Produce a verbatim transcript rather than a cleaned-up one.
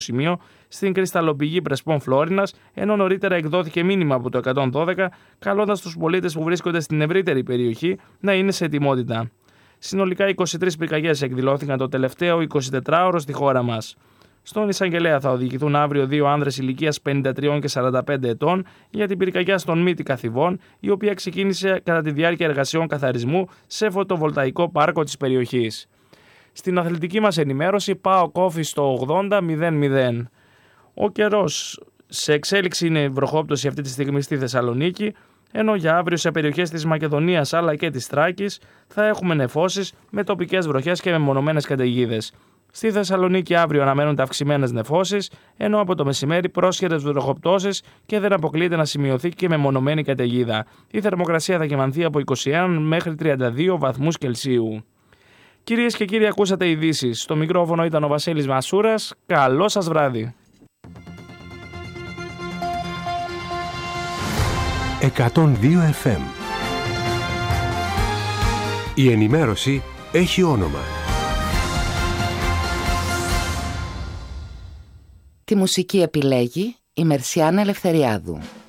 σημείο στην κρυσταλλοπηγή Πρεσπών Φλόρινας, ενώ νωρίτερα εκδόθηκε μήνυμα από το εκατόν δώδεκα καλώντας τους πολίτες που βρίσκονται στην ευρύτερη περιοχή να είναι σε ετοιμότητα. Συνολικά είκοσι τρεις πυρκαγιές εκδηλώθηκαν το τελευταίο εικοσιτετράωρο στη χώρα μας. Στον εισαγγελέα θα οδηγηθούν αύριο δύο άνδρες ηλικίας πενήντα τρία και σαράντα πέντε ετών για την πυρκαγιά στον Μύτη Καθηβών, η οποία ξεκίνησε κατά τη διάρκεια εργασιών καθαρισμού σε φωτοβολταϊκό πάρκο της περιοχής. Στην αθλητική μας ενημέρωση, ΠΑΟΚ Όφη στο ογδόντα μηδέν μηδέν. Ο καιρός σε εξέλιξη είναι βροχόπτωση αυτή τη στιγμή στη Θεσσαλονίκη, ενώ για αύριο σε περιοχές της Μακεδονίας αλλά και της Θράκης θα έχουμε νεφώσεις με τοπικές βροχές και μεμονωμένες καταιγίδες. Στη Θεσσαλονίκη αύριο αναμένονται αυξημένες νεφώσεις, ενώ από το μεσημέρι πρόσχερες βροχοπτώσεις και δεν αποκλείεται να σημειωθεί και μεμονωμένη καταιγίδα. Η θερμοκρασία θα κυμανθεί από είκοσι ένα μέχρι τριάντα δύο βαθμούς Κελσίου. Κυρίες και κύριοι, ακούσατε ειδήσεις. Στο μικρόφωνο ήταν ο Βασίλης Μασούρας. Καλό σας βράδυ. εκατόν δύο εφ εμ. Η ενημέρωση έχει όνομα. Τη μουσική επιλέγει η Μερσιάνα Ελευθεριάδου.